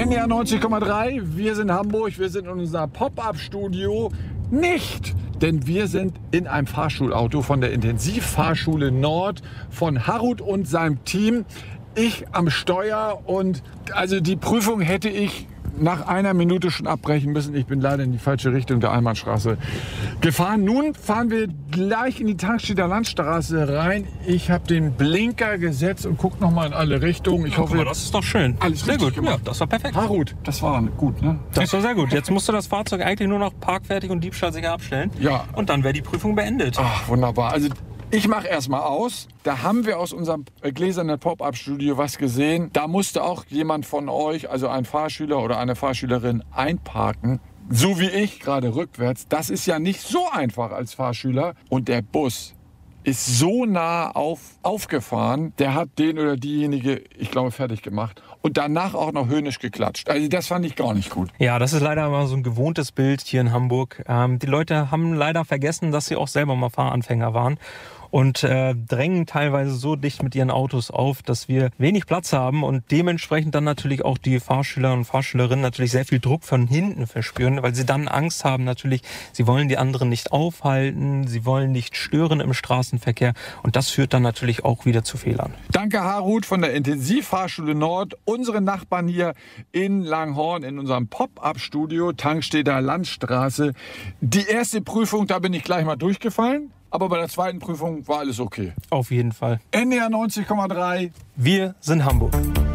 NDR 90,3, wir sind Hamburg, wir sind in unserem Pop-Up-Studio. Nicht, denn wir sind in einem Fahrschulauto von der Intensivfahrschule Nord von Harut und seinem Team. Ich am Steuer und also die Prüfung hätte ich nach einer Minute schon abbrechen müssen. Ich bin leider in die falsche Richtung der Almanstraße gefahren. Nun fahren wir gleich in die Tankstädter Landstraße rein. Ich habe den Blinker gesetzt und gucke noch mal in alle Richtungen. Ich hoffe, das ist doch schön. Alles sehr gut. gemacht. Ja, das war perfekt. Harut, das war gut, ne? Das war sehr gut. Jetzt musst du das Fahrzeug eigentlich nur noch parkfertig und diebstahlsicher abstellen. Ja. Und dann wäre die Prüfung beendet. Ach, wunderbar. Also ich mache erstmal aus. Da haben wir aus unserem gläsernen Pop-Up-Studio was gesehen. Da musste auch jemand von euch, also ein Fahrschüler oder eine Fahrschülerin, einparken. So wie ich, gerade rückwärts. Das ist ja nicht so einfach als Fahrschüler. Und der Bus ist so nah aufgefahren, der hat den oder diejenige, ich glaube, fertig gemacht. Und danach auch noch höhnisch geklatscht. Also das fand ich gar nicht gut. Ja, das ist leider immer so ein gewohntes Bild hier in Hamburg. Die Leute haben leider vergessen, dass sie auch selber mal Fahranfänger waren. Und drängen teilweise so dicht mit ihren Autos auf, dass wir wenig Platz haben und dementsprechend dann natürlich auch die Fahrschüler und Fahrschülerinnen natürlich sehr viel Druck von hinten verspüren, weil sie dann Angst haben natürlich, sie wollen die anderen nicht aufhalten, sie wollen nicht stören im Straßenverkehr und das führt dann natürlich auch wieder zu Fehlern. Danke Harut von der Intensivfahrschule Nord, unsere Nachbarn hier in Langhorn in unserem Pop-Up-Studio, Tankstädter Landstraße. Die erste Prüfung, da bin ich gleich mal durchgefallen. Aber bei der zweiten Prüfung war alles okay. Auf jeden Fall. NDR 90,3. Wir sind Hamburg.